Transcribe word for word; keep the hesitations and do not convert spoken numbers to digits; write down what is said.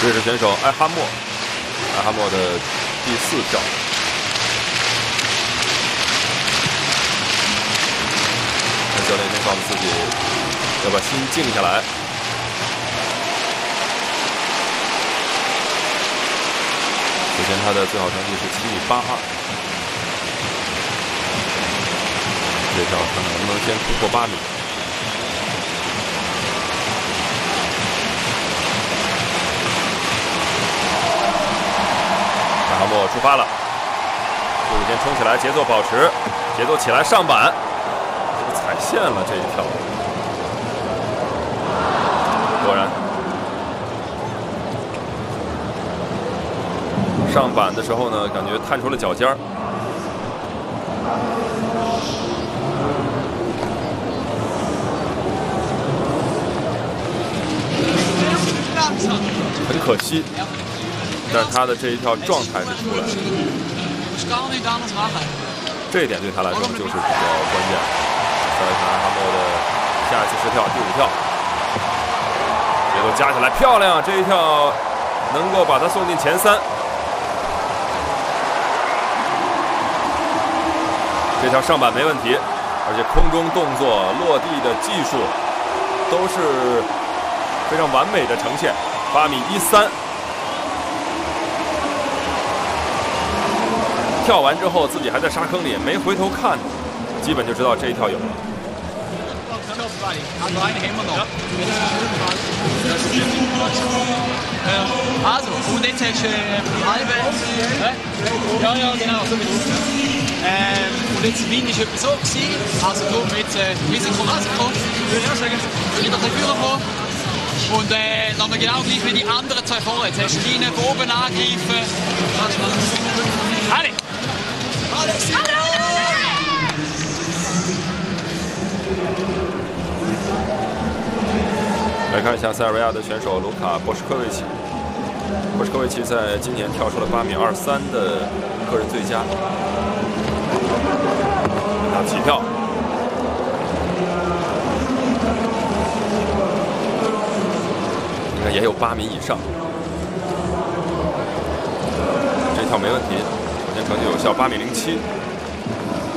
瑞士选手埃哈默，埃哈默的第四跳。那教练先告诉自己要把心静下来。之前他的最好成绩是七米八二，这跳看看能不能先突破八米。 阿莫出发了，速度先冲起来，节奏保持，节奏起来上板，这个踩线了这一跳，果然上板的时候呢，感觉探出了脚尖儿。很可惜。 但是他的这一跳状态是出来了，这一点对他来说就是比较关键。再来看阿莫的下一次试跳，第五跳，节奏加起来漂亮，这一跳能够把他送进前三。这条上板没问题，而且空中动作、落地的技术都是非常完美的呈现，八米一三。 跳完之后，自己还在沙坑里，没回头看，基本就知道这一跳有了。 Also, und jetzt hast du halbe. Ja, ja, genau, so wie du. Ähm, und jetzt Wind ist etwa so gewesen. Also, darum jetzt äh, Risiko, Risiko, würde ich auch sagen. Wieder ein bisschen kommen. Und äh, nochmal genau gleich wie die anderen zwei vorne. Jetzt hast du die von oben angreifen. Allez! 来看一下塞尔维亚的选手卢卡·波什科维奇。波什科维奇在今年跳出了八米二三的个人最佳。他起跳，应该也有八米以上。这跳没问题，首先成绩有效，八米零七。